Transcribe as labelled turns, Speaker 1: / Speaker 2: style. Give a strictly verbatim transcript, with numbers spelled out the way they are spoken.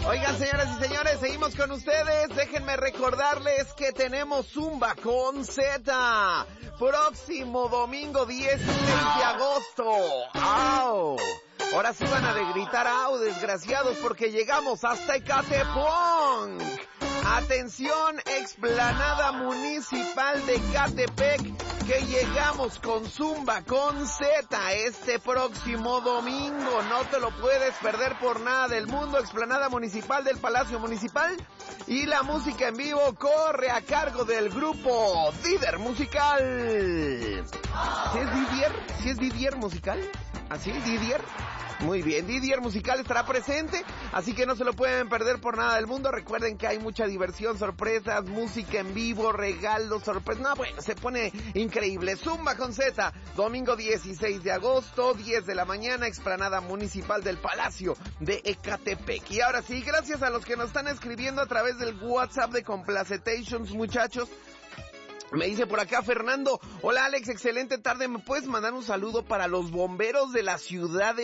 Speaker 1: Oigan, señoras y señores, seguimos con ustedes. Déjenme recordarles que tenemos Zumba con Z. Próximo domingo dieciséis de agosto. ¡Au! Ahora sí van a de gritar ¡au, desgraciados! Porque llegamos hasta Ecatepec. Atención, explanada municipal de Ecatepec, que llegamos con Zumba con Z este próximo domingo. No te lo puedes perder por nada del mundo. Explanada municipal del Palacio Municipal. Y la música en vivo corre a cargo del grupo Didier Musical. ¿Sí es Didier? ¿Sí es Didier Musical? ¿Así? ¿Didier? Muy bien, Didier Musical estará presente, así que no se lo pueden perder por nada del mundo. Recuerden que hay mucha diversión, sorpresas, música en vivo, regalos, sorpresas. No, bueno, se pone increíble. Zumba con Z, domingo dieciséis de agosto, diez de la mañana, explanada municipal del Palacio de Ecatepec. Y ahora sí, gracias a los que nos están escribiendo a través del WhatsApp de Complacetations, muchachos. Me dice por acá Fernando: hola Alex, excelente tarde, ¿me puedes mandar un saludo para los bomberos de la ciudad de